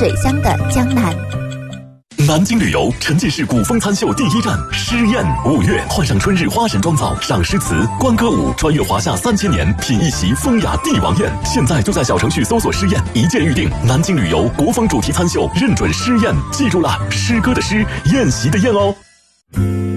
水乡的江南。 南京旅游沉浸式古风餐秀第一站诗宴，5月换上春日花神妆造，赏诗词，观歌舞，穿越华夏3000年，品一席风雅帝王宴。现在就在小程序搜索诗宴，一键预定。南京旅游国风主题餐秀，认准诗宴，记住了，诗歌的诗，宴席的宴哦。